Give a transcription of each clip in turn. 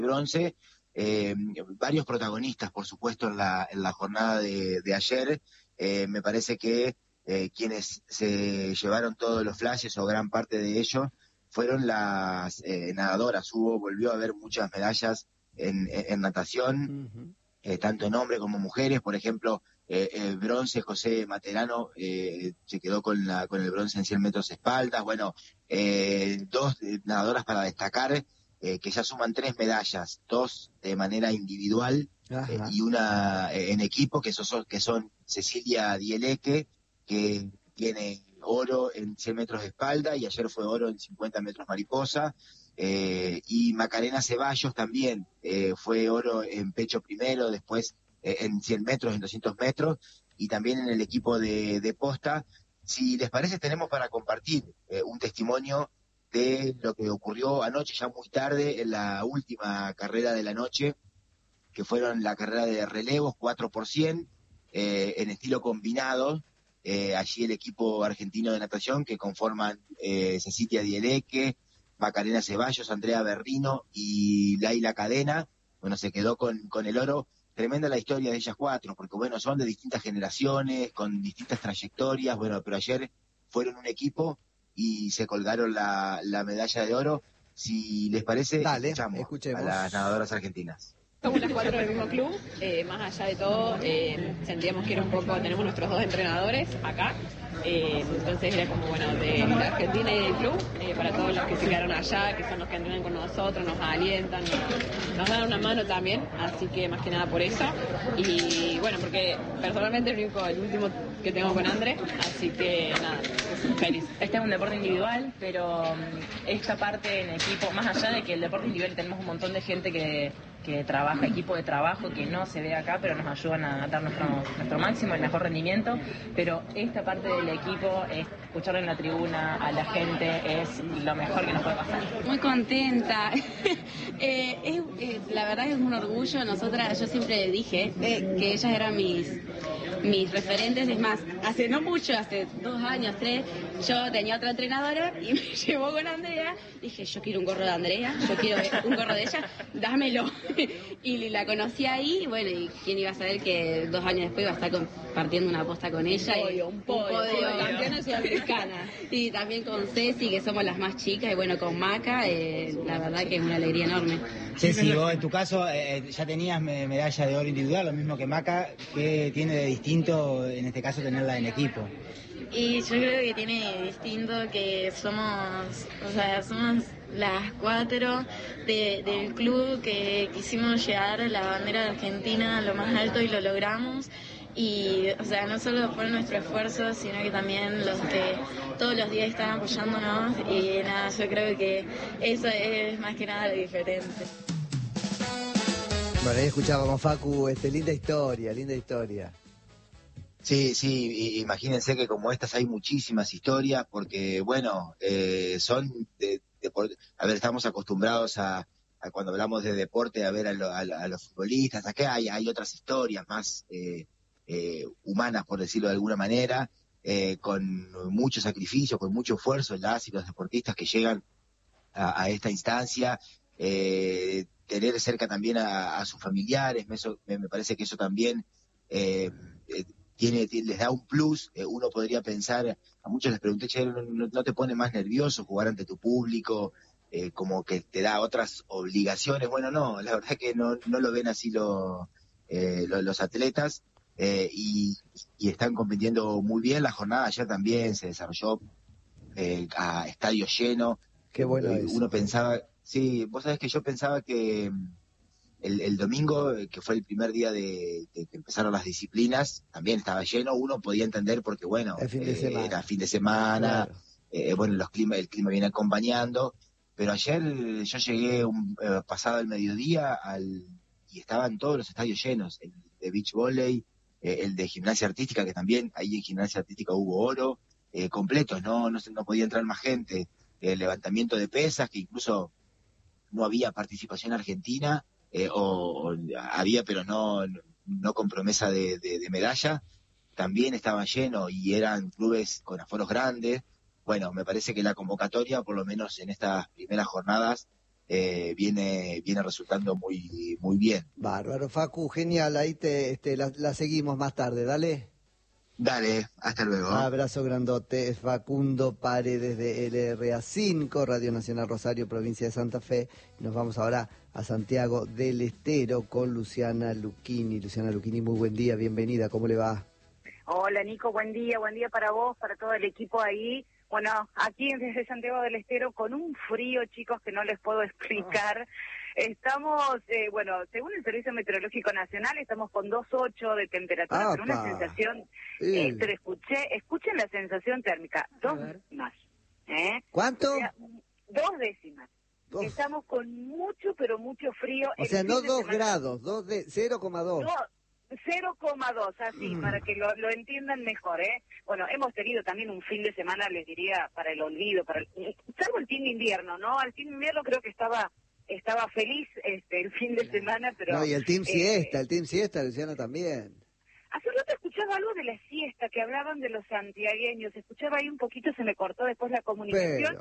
bronce. Varios protagonistas, por supuesto, en la jornada de ayer. Me parece que quienes se llevaron todos los flashes o gran parte de ellos fueron las nadadoras. Volvió a haber muchas medallas en natación, tanto en hombres como mujeres. Por ejemplo, bronce, José Materano se quedó con el bronce en 100 metros espaldas. Bueno, dos nadadoras para destacar, que ya suman 3 medallas, 2 de manera individual y una en equipo, que son Cecilia Dieleque, que tiene oro en 100 metros de espalda, y ayer fue oro en 50 metros mariposa, y Macarena Ceballos también fue oro en pecho primero, después en 100 metros, en 200 metros, y también en el equipo de posta. Si les parece, tenemos para compartir un testimonio de lo que ocurrió anoche, ya muy tarde, en la última carrera de la noche, que fueron la carrera de relevos 4x100, en estilo combinado. Allí el equipo argentino de natación, que conforman Cecilia Dieleque, Macarena Ceballos, Andrea Berrino y Laila Cadena, bueno, se quedó con el oro. Tremenda la historia de ellas 4, porque bueno, son de distintas generaciones, con distintas trayectorias, bueno, pero ayer fueron un equipo y se colgaron la medalla de oro. Si les parece, Dale, escuchamos escuchemos a las nadadoras argentinas. Somos las 4 del mismo club, más allá de todo, sentíamos que era un poco, tenemos nuestros 2 entrenadores acá, entonces era como, bueno, de Argentina y del club, para todos los que se quedaron allá, que son los que entrenan con nosotros, nos alientan, nos dan una mano también, así que más que nada por eso, y bueno, porque personalmente el último que tengo con André, así que nada, feliz. Este es un deporte individual, pero esta parte en equipo, más allá de que el deporte individual tenemos un montón de gente que trabaja, equipo de trabajo que no se ve acá, pero nos ayudan a dar nuestro máximo, el mejor rendimiento, pero esta parte del equipo, escuchar en la tribuna a la gente, es lo mejor que nos puede pasar. Muy contenta. La verdad es un orgullo. Yo siempre dije que ellas eran mis referentes. Es más, hace no mucho, hace 2 años, 3, yo tenía otra entrenadora y me llevó con Andrea. Dije, yo quiero un gorro de Andrea, yo quiero un gorro de ella, dámelo. Y la conocí ahí, bueno, y quién iba a saber que 2 años después iba a estar compartiendo una posta con ella. Un podio. Campeona sudamericana. Y también con Ceci, que somos las más chicas, y bueno, con Maca, la verdad que es una alegría enorme. Ceci, vos en tu caso ya tenías medalla de oro individual, lo mismo que Maca. ¿Qué tiene de distinto en este caso tenerla en equipo? Y yo creo que tiene distinto que somos las 4 del club que quisimos llevar la bandera de Argentina a lo más alto y lo logramos. Y, o sea, no solo fue nuestro esfuerzo, sino que también los que todos los días estaban apoyándonos. Y nada, yo creo que eso es más que nada lo diferente. Bueno, ahí escuchábamos, Facu, linda historia. Sí, imagínense que como estas hay muchísimas historias, porque bueno, son a ver, estamos acostumbrados a cuando hablamos de deporte a ver a los futbolistas. Acá hay otras historias más humanas, por decirlo de alguna manera, con mucho sacrificio, con mucho esfuerzo, las y los deportistas que llegan a esta instancia, tener cerca también a sus familiares. Me parece que eso también les da un plus. Uno podría pensar, a muchos les pregunté, che, ¿no te pone más nervioso jugar ante tu público? Como que te da otras obligaciones. Bueno, no, la verdad que no lo ven así los atletas, y están compitiendo muy bien. La jornada ayer también se desarrolló a estadio lleno. Qué bueno eso. Uno pensaba, sí, vos sabés que yo pensaba que el domingo, que fue el primer día de que empezaron las disciplinas, también estaba lleno. Uno podía entender porque, bueno, era fin de semana, claro. Bueno, el clima viene acompañando, pero ayer yo llegué pasado el mediodía y estaban todos los estadios llenos, el de beach volley, el de gimnasia artística, que también ahí en gimnasia artística hubo oro, completos, no podía entrar más gente, levantamiento de pesas, que incluso no había participación argentina, o había, pero no con promesa de medalla. También estaba lleno y eran clubes con aforos grandes. Bueno, me parece que la convocatoria, por lo menos en estas primeras jornadas, viene resultando muy bien. Bárbaro, Facu, genial, ahí la seguimos más tarde, dale. Dale, hasta luego. Abrazo grandote, es Facundo Paredes de LRA5, Radio Nacional Rosario, provincia de Santa Fe. Nos vamos ahora a Santiago del Estero con Luciana Lucchini. Luciana Lucchini, muy buen día, bienvenida, ¿cómo le va? Hola Nico, buen día para vos, para todo el equipo ahí. Bueno, aquí desde Santiago del Estero con un frío, chicos, que no les puedo explicar. Estamos, según el Servicio Meteorológico Nacional, estamos con 2,8 de temperatura, pero una sensación, pero escuchen la sensación térmica, 2 décimas. ¿Cuánto? O sea, 2 décimas. Estamos con mucho, pero mucho frío. O sea, no 2 grados, 0,2. 0,2, así, para que lo entiendan mejor, ¿eh? Bueno, hemos tenido también un fin de semana, les diría, para el olvido, salvo el fin de invierno, ¿no? Al fin de invierno creo que estaba feliz el fin de semana, pero... No, y el Team Siesta, Luciana, también. Hace rato escuchaba algo de la siesta, que hablaban de los santiagueños, escuchaba ahí un poquito, se me cortó después la comunicación.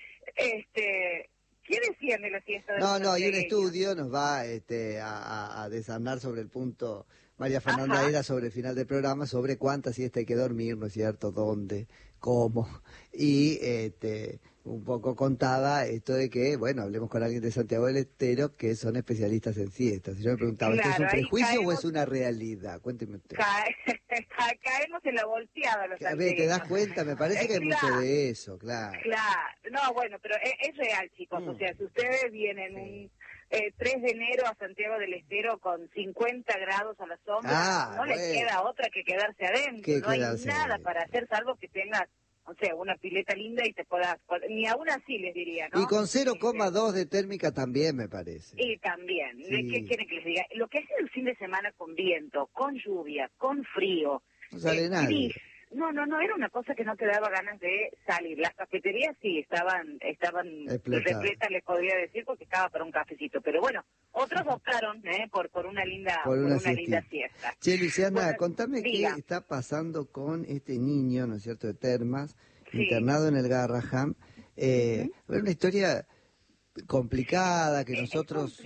¿Qué decían de la siesta de los santiagueños? Y un estudio nos va a desarmar sobre el punto... María Fernanda era sobre el final del programa, sobre cuántas siestas hay que dormir, ¿no es cierto? ¿Dónde? ¿Cómo? Y un poco contaba esto de que, bueno, hablemos con alguien de Santiago del Estero que son especialistas en siestas. Y yo me preguntaba, ¿esto es un prejuicio o es una realidad? Cuénteme usted. Caemos en la volteada los santiagueños. ¿Te das cuenta? Me parece que hay mucho de eso, claro. Claro, no, bueno, pero es real, chicos. O sea, si ustedes vienen un 3 de enero a Santiago del Estero con 50 grados a la sombra, no les queda otra que quedarse adentro. No hay nada para hacer, salvo que tengas, o sea, una pileta linda y te puedas, ni aún así les diría, ¿no? Y con 0,2 de térmica también, me parece. Y también, ¿qué quieren que les diga? Lo que ha sido el fin de semana con viento, con lluvia, con frío. No sale nadie. No, era una cosa que no te daba ganas de salir. Las cafeterías sí estaban repletas, les podría decir, porque estaba para un cafecito. Pero bueno, otros optaron por una linda siesta. Che, Luciana, contame qué está pasando con este niño, ¿no es cierto?, de Termas, internado en el Garrahan. Una historia complicada que nosotros,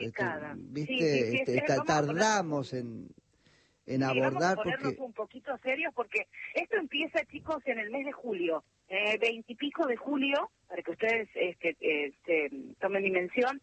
tardamos en abordar. Vamos a ponernos un poquito serios porque esto empieza, chicos, en el mes de julio, 20 y pico de julio, para que ustedes tomen dimensión.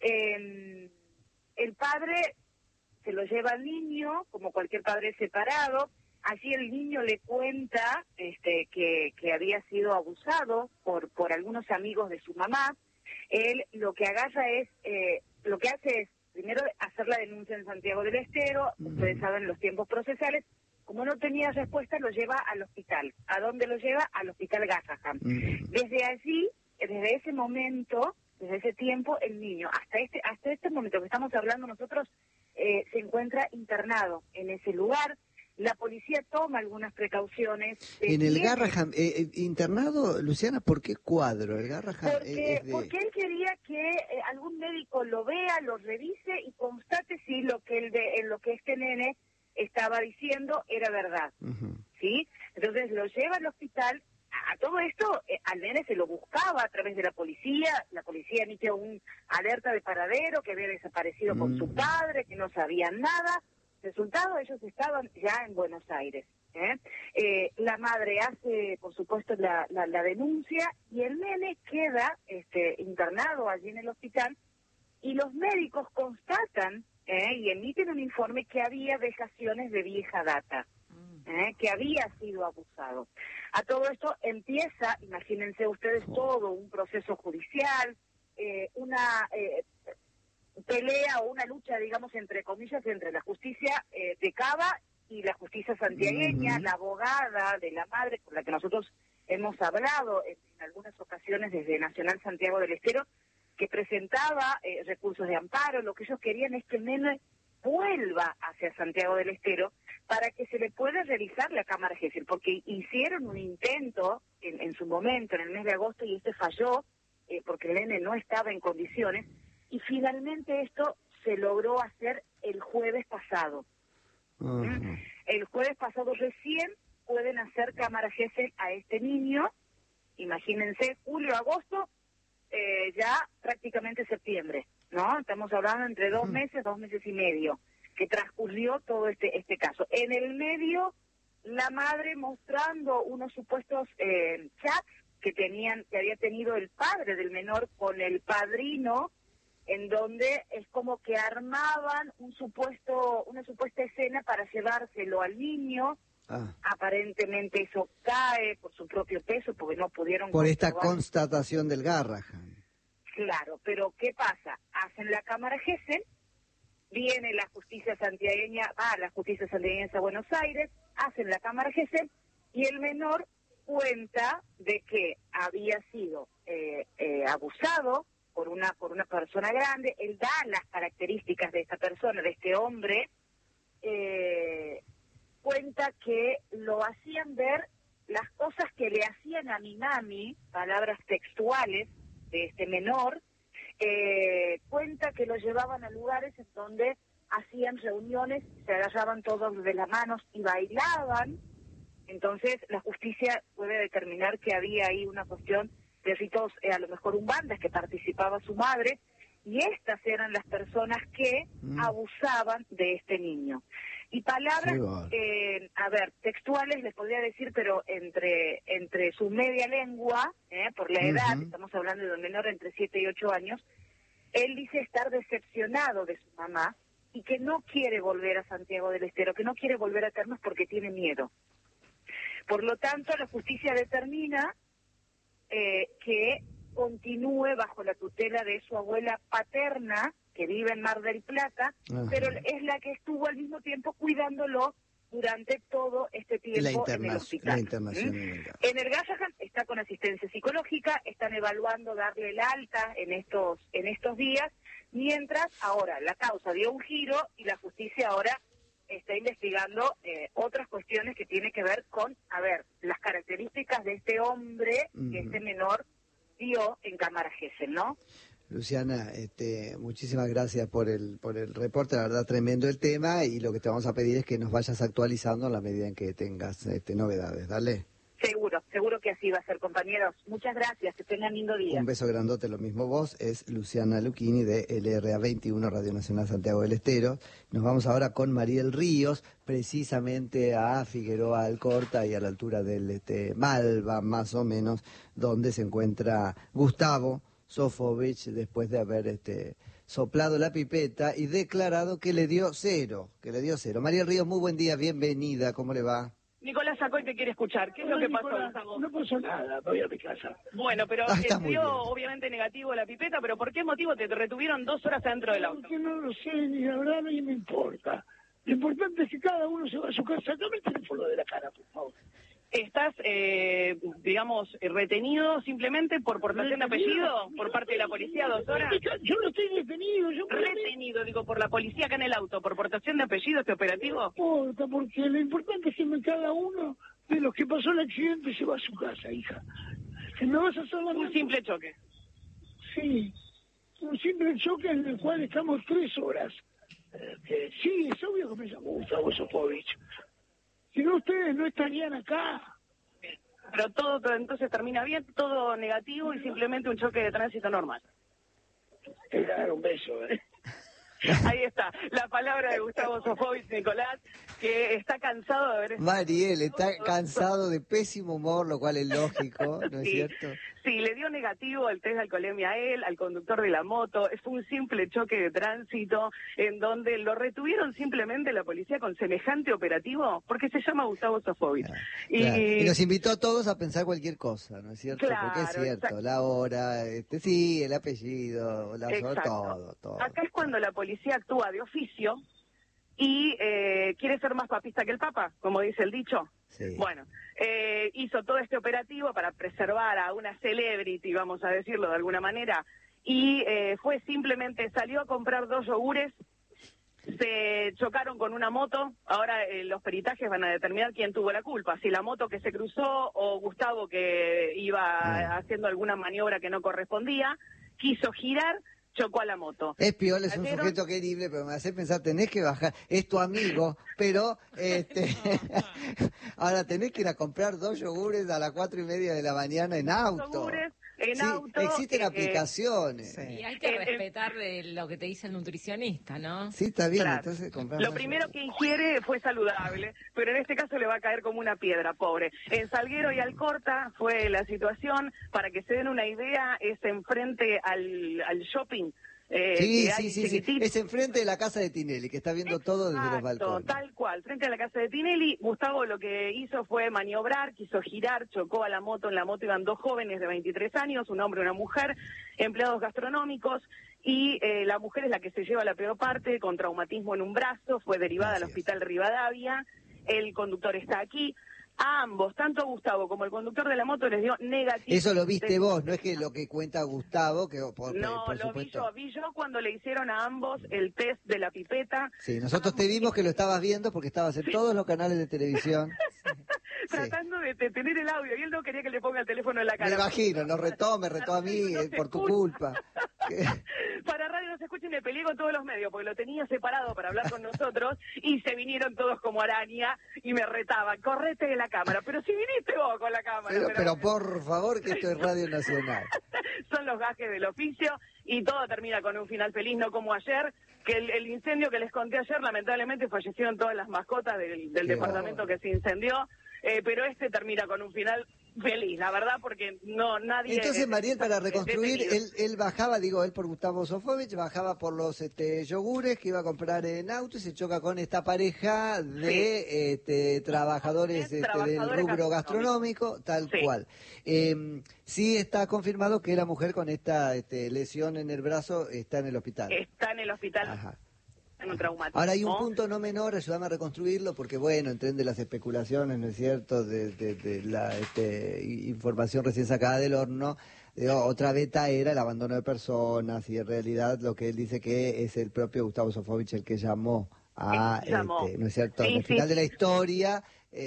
El padre se lo lleva al niño, como cualquier padre separado. Allí el niño le cuenta que había sido abusado por algunos amigos de su mamá. Él lo que hace es primero hacer la denuncia en Santiago del Estero. Ustedes saben los tiempos procesales. Como no tenía respuesta, lo lleva al hospital. ¿A dónde lo lleva? Al hospital Garrahan. Desde allí, desde ese momento, desde ese tiempo, el niño, hasta este momento que estamos hablando nosotros, se encuentra internado en ese lugar. La policía toma algunas precauciones. En el Garrahan, internado, Luciana, ¿por qué cuadro? El Garrahan porque él quería que algún médico lo vea, lo revise y constate si lo que este nene estaba diciendo era verdad. ¿Sí? Entonces lo lleva al hospital. A todo esto, al nene se lo buscaba a través de la policía emitió un alerta de paradero, que había desaparecido con su padre, que no sabían nada. Resultado, ellos estaban ya en Buenos Aires. La madre hace, por supuesto, la denuncia y el nene queda internado allí en el hospital y los médicos constatan y emiten un informe que había vejaciones de vieja data, que había sido abusado. A todo esto empieza, imagínense ustedes, todo un proceso judicial, una pelea o una lucha, digamos, entre comillas, entre la justicia de Cava y la justicia santiagueña. La abogada de la madre, con la que nosotros hemos hablado en algunas ocasiones desde Nacional Santiago del Estero, que presentaba recursos de amparo. Lo que ellos querían es que el nene vuelva hacia Santiago del Estero para que se le pueda realizar la cámara Gesell, porque hicieron un intento en su momento, en el mes de agosto, y falló porque el nene no estaba en condiciones. Y finalmente esto se logró hacer el jueves pasado. El jueves pasado recién pueden hacer cámara Gesell a este niño. Imagínense, julio, agosto, ya prácticamente septiembre, ¿no? Estamos hablando entre 2 meses y medio, que transcurrió todo este caso. En el medio, la madre mostrando unos supuestos chats que había tenido el padre del menor con el padrino, en donde es como que armaban una supuesta escena para llevárselo al niño. Aparentemente eso cae por su propio peso, porque no pudieron por esta comprobar. constatación del Garrahan. Claro, pero ¿qué pasa? Hacen la cámara Gesell, viene la justicia santiagueña, la justicia santiagueña a Buenos Aires, hacen la cámara Gesell, y el menor cuenta de que había sido abusado por una persona grande. Él da las características de esta persona, de este hombre. Cuenta que lo hacían ver las cosas que le hacían a mi mami, palabras textuales de este menor. Cuenta que lo llevaban a lugares en donde hacían reuniones, se agarraban todos de las manos y bailaban. Entonces la justicia puede determinar que había ahí una cuestión de ritos, a lo mejor umbandas, que participaba su madre, y estas eran las personas que abusaban de este niño. Y palabras, textuales les podría decir, pero entre su media lengua, por la edad, estamos hablando de un menor entre 7 y 8 años, él dice estar decepcionado de su mamá y que no quiere volver a Santiago del Estero, que no quiere volver a Termas porque tiene miedo. Por lo tanto, la justicia determina que continúe bajo la tutela de su abuela paterna, que vive en Mar del Plata, pero es la que estuvo al mismo tiempo cuidándolo durante todo este tiempo en el hospital. En el Garrahan está con asistencia psicológica, están evaluando darle el alta en estos días, mientras ahora la causa dio un giro y la justicia ahora está investigando otras cuestiones que tienen que ver con, las características de este hombre que este menor dio en cámara Gesell, ¿no? Luciana, muchísimas gracias por el reporte, la verdad tremendo el tema, y lo que te vamos a pedir es que nos vayas actualizando en la medida en que tengas novedades, dale. Seguro que así va a ser, compañeros. Muchas gracias, que tengan lindo día. Un beso grandote, lo mismo vos, es Luciana Lucchini de LRA 21, Radio Nacional Santiago del Estero. Nos vamos ahora con Mariel Ríos, precisamente a Figueroa Alcorta y a la altura del Malva, más o menos, donde se encuentra Gustavo Sofovich, después de haber soplado la pipeta y declarado que le dio cero. Mariel Ríos, muy buen día, bienvenida, ¿cómo le va? Nicolás Acoy te quiere escuchar. ¿Qué es lo que pasó, Gustavo? No pasó nada, voy a mi casa. Bueno, pero dio obviamente negativo la pipeta, pero ¿por qué motivo te retuvieron 2 horas adentro del auto? Porque no lo sé, ni la verdad ni me importa. Lo importante es que cada uno se va a su casa. Dame el teléfono de la cara, por favor. ¿Estás, retenido simplemente por portación de apellido por parte de la policía 2 horas? Yo no estoy detenido. Retenido, digo, por la policía acá en el auto, por portación de apellido este operativo. No importa, porque lo importante es que cada uno de los que pasó el accidente se va a su casa, hija. Que no vas a hacer un simple choque. Sí, un simple choque en el cual estamos 3 horas. Sí, es obvio que me llamo Gustavo Sofovich. Si no, ustedes no estarían acá. Pero todo entonces termina bien, todo negativo y simplemente un choque de tránsito normal. Te voy a dar un beso, Ahí está, la palabra de Gustavo Sofovich, Nicolás, que está cansado de ver... Mariel, está cansado de pésimo humor, lo cual es lógico, ¿no es cierto? Sí, le dio negativo el test de alcoholemia a él, al conductor de la moto. Fue un simple choque de tránsito en donde lo retuvieron simplemente la policía con semejante operativo, porque se llama Gustavo Sofovich. Y nos invitó a todos a pensar cualquier cosa, ¿no es cierto? Claro, porque es cierto, la hora, sí, el apellido, todo. Acá es cuando la policía actúa de oficio y quiere ser más papista que el Papa, como dice el dicho. Sí. Bueno, hizo todo este operativo para preservar a una celebrity, vamos a decirlo de alguna manera, y fue simplemente, salió a comprar 2 yogures, se chocaron con una moto. Ahora los peritajes van a determinar quién tuvo la culpa, si la moto que se cruzó o Gustavo, que iba haciendo alguna maniobra que no correspondía, quiso girar, chocó a la moto. Es Piola, es un sujeto querible, pero me hace pensar, tenés que bajar, es tu amigo, pero ahora tenés que ir a comprar 2 yogures a las 4:30 de la mañana en auto. en sí, auto. Existen aplicaciones. Sí. Y hay que respetar lo que te dice el nutricionista, ¿no? Sí, está bien, Claro. entonces comprar Lo más primero que ingiere fue saludable, pero en este caso le va a caer como una piedra, pobre. En Salguero y Alcorta fue la situación, para que se den una idea, es enfrente al shopping. Sí. Es enfrente de la casa de Tinelli, que está viendo todo desde los balcones. Tal cual, frente a la casa de Tinelli. Gustavo lo que hizo fue maniobrar, quiso girar, chocó a la moto. En la moto iban 2 jóvenes de 23 años, un hombre y una mujer, empleados gastronómicos, y la mujer es la que se lleva la peor parte, con traumatismo en un brazo, fue derivada al hospital Rivadavia. El conductor está aquí. A ambos, tanto a Gustavo como el conductor de la moto, les dio negativo. Eso lo viste vos, no es que lo que cuenta Gustavo, que por lo supuesto. vi yo cuando le hicieron a ambos el test de la pipeta. Sí, nosotros te vimos que lo estabas viendo porque estabas en todos los canales de televisión. Tratando de tener el audio, y él no quería que le ponga el teléfono en la cara. Me imagino, me retó a mí por tu culpa. Para radio no se escucha y me peleé con todos los medios, porque lo tenía separado para hablar con nosotros, y se vinieron todos como araña y me retaban, correte de la cámara, pero si viniste vos con la cámara. Pero por favor, que esto es Radio Nacional. Son los gajes del oficio, y todo termina con un final feliz, no como ayer, que el incendio que les conté ayer, lamentablemente fallecieron todas las mascotas del departamento que se incendió. Pero este termina con un final feliz, la verdad, porque nadie... Entonces, Mariel, para reconstruir, él bajaba, él por Gustavo Sofovich, bajaba por los yogures que iba a comprar en auto y se choca con esta pareja de trabajadores del rubro gastronómico, tal cual. Sí está confirmado que la mujer con esta lesión en el brazo está en el hospital. Está en el hospital. Ajá. Un traumático. Ahora hay un punto no menor, ayúdame a reconstruirlo, porque bueno, entiende las especulaciones, ¿no es cierto?, de la información recién sacada del horno. Otra beta era el abandono de personas, y en realidad lo que él dice que es el propio Gustavo Sofovich el que llamó a, ¿no es cierto?, al final de la historia.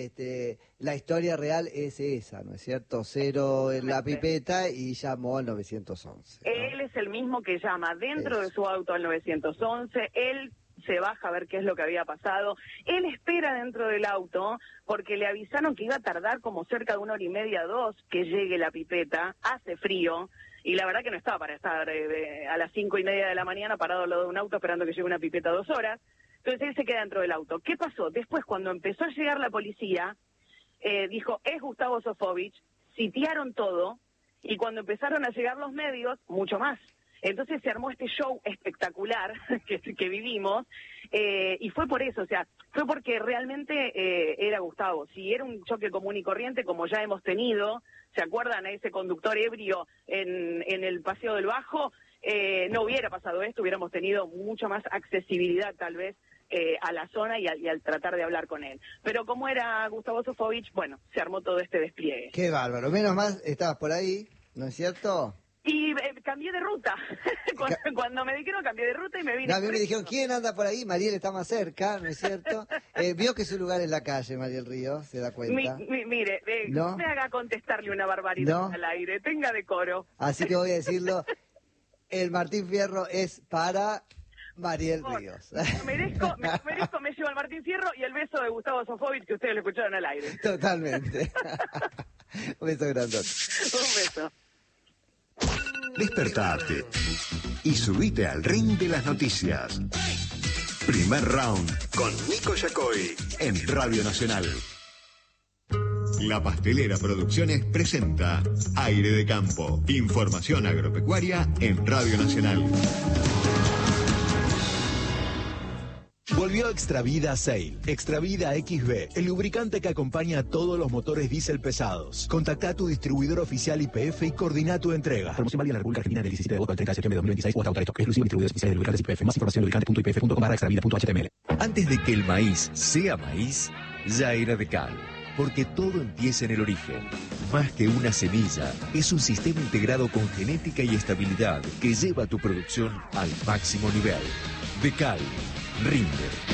La historia real es esa, ¿no es cierto? 0 en la pipeta y llamó al 911. ¿no? Él es el mismo que llama dentro de su auto al 911, él se baja a ver qué es lo que había pasado, él espera dentro del auto porque le avisaron que iba a tardar como cerca de 1 hora y media, 2, que llegue la pipeta, hace frío, y la verdad que no estaba para estar a las 5:30 de la mañana parado al lado de un auto esperando que llegue una pipeta 2 horas. Entonces él se queda dentro del auto. ¿Qué pasó? Después, cuando empezó a llegar la policía, dijo, es Gustavo Sofovich, sitiaron todo, y cuando empezaron a llegar los medios, mucho más. Entonces se armó este show espectacular que vivimos, y fue por eso, o sea, fue porque realmente era Gustavo. Si era un choque común y corriente, como ya hemos tenido, ¿se acuerdan a ese conductor ebrio en el Paseo del Bajo? No hubiera pasado esto, hubiéramos tenido mucha más accesibilidad tal vez a la zona y al tratar de hablar con él. Pero como era Gustavo Sofovich, bueno, se armó todo este despliegue. Qué bárbaro, menos mal estabas por ahí, ¿no es cierto? Y cambié de ruta. Cuando me dijeron cambié de ruta y me vine. No, a mí me dijeron, ¿quién anda por ahí? Mariel está más cerca, ¿no es cierto? Vio que su lugar es la calle, Mariel Río, se da cuenta. Mire, no me haga contestarle una barbaridad al aire, tenga decoro. Así que voy a decirlo, el Martín Fierro es para Mariel Ríos. Me llevo al Martín Fierro y el beso de Gustavo Sofovich que ustedes lo escucharon al aire. Totalmente. Un beso grandote. Un beso. Despertate y subite al ring de las noticias. Primer round con Nico Yacoy en Radio Nacional. La Pastelera Producciones presenta Aire de Campo. Información agropecuaria en Radio Nacional. Volvió Extravida Sail, Extravida XB, el lubricante que acompaña a todos los motores diésel pesados. Contacta a tu distribuidor oficial YPF y coordina tu entrega. Promoción válida en la República Argentina del 17 de agosto al 30 de septiembre de 2026 o hasta autorizado. Exclusivo distribuidores oficiales de lubricantes YPF. Más información en lubricante.ypf.com/extravida.html. Antes de que el maíz sea maíz, ya era de cal. Porque todo empieza en el origen. Más que una semilla, es un sistema integrado con genética y estabilidad que lleva tu producción al máximo nivel. Decal rinde.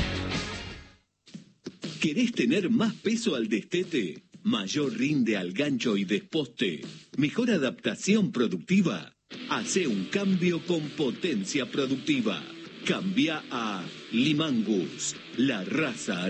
¿Querés tener más peso al destete? ¿Mayor rinde al gancho y desposte? ¿Mejor adaptación productiva? Hacé un cambio con potencia productiva. Cambia a Limangus, la raza